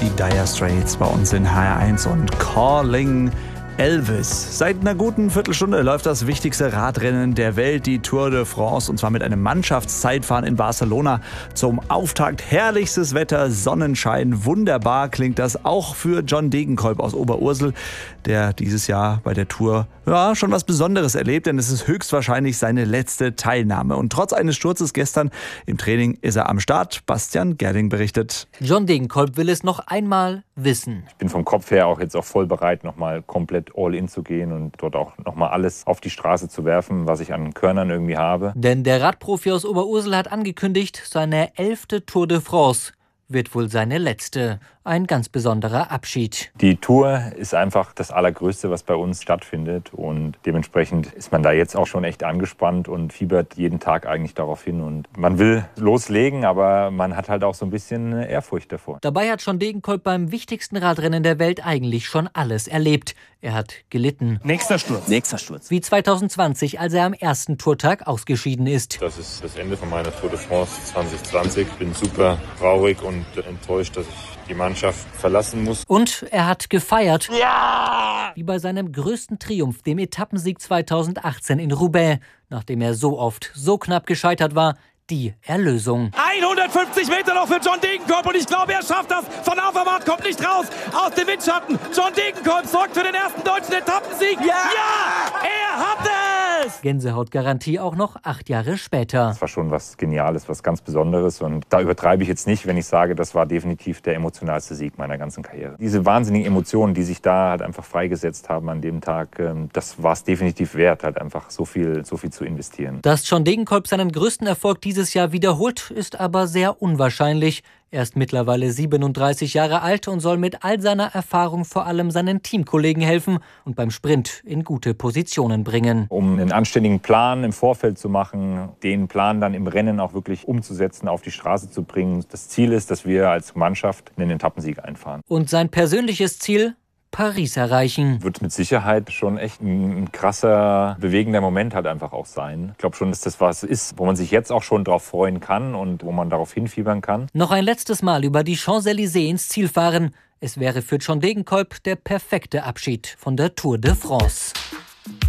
die Dire Straits bei uns in HR1 und Calling Elvis. Seit einer guten Viertelstunde läuft das wichtigste Radrennen der Welt, die Tour de France, und zwar mit einem Mannschaftszeitfahren in Barcelona zum Auftakt. Herrlichstes Wetter, Sonnenschein, wunderbar klingt das auch für John Degenkolb aus Oberursel, der dieses Jahr bei der Tour schon was Besonderes erlebt, denn es ist höchstwahrscheinlich seine letzte Teilnahme. Und trotz eines Sturzes gestern im Training ist er am Start. Bastian Gerding berichtet. John Degenkolb will es noch einmal wissen. Ich bin vom Kopf her auch jetzt voll bereit, nochmal komplett all in zu gehen und dort auch nochmal alles auf die Straße zu werfen, was ich an Körnern irgendwie habe. Denn der Radprofi aus Oberursel hat angekündigt, seine 11. Tour de France wird wohl seine letzte. Ein ganz besonderer Abschied. Die Tour ist einfach das Allergrößte, was bei uns stattfindet. Und dementsprechend ist man da jetzt auch schon echt angespannt und fiebert jeden Tag eigentlich darauf hin. Und man will loslegen, aber man hat halt auch so ein bisschen Ehrfurcht davor. Dabei hat John Degenkolb beim wichtigsten Radrennen der Welt eigentlich schon alles erlebt. Er hat gelitten. Nächster Sturz. Wie 2020, als er am ersten Tourtag ausgeschieden ist. Das ist das Ende von meiner Tour de France 2020. Ich bin super traurig und enttäuscht, dass ich die Mannschaft verlassen muss. Und er hat gefeiert. Ja! Wie bei seinem größten Triumph, dem Etappensieg 2018 in Roubaix. Nachdem er so oft, so knapp gescheitert war, die Erlösung. 150 Meter noch für John Degenkolb und ich glaube, er schafft das. Van Avermaet kommt nicht raus aus dem Windschatten. John Degenkolb sorgt für den ersten deutschen Etappensieg. Ja! Er hat es! Gänsehautgarantie auch noch 8 Jahre später. Das war schon was Geniales, was ganz Besonderes. Und da übertreibe ich jetzt nicht, wenn ich sage, das war definitiv der emotionalste Sieg meiner ganzen Karriere. Diese wahnsinnigen Emotionen, die sich da halt einfach freigesetzt haben an dem Tag, das war es definitiv wert, halt einfach so viel zu investieren. Dass John Degenkolb seinen größten Erfolg dieses Jahr wiederholt, ist aber sehr unwahrscheinlich. Er ist mittlerweile 37 Jahre alt und soll mit all seiner Erfahrung vor allem seinen Teamkollegen helfen und beim Sprint in gute Positionen bringen. Um einen anständigen Plan im Vorfeld zu machen, den Plan dann im Rennen auch wirklich umzusetzen, auf die Straße zu bringen. Das Ziel ist, dass wir als Mannschaft einen Etappensieg einfahren. Und sein persönliches Ziel? Paris erreichen. Wird mit Sicherheit schon echt ein krasser, bewegender Moment halt einfach auch sein. Ich glaube schon, dass das was ist, wo man sich jetzt auch schon drauf freuen kann und wo man darauf hinfiebern kann. Noch ein letztes Mal über die Champs-Élysées ins Ziel fahren. Es wäre für John Degenkolb der perfekte Abschied von der Tour de France.